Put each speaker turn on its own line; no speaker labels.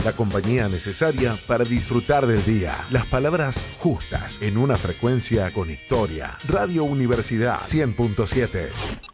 la compañía necesaria para disfrutar del día. Las palabras justas en una frecuencia con historia. Radio Universidad 100.7.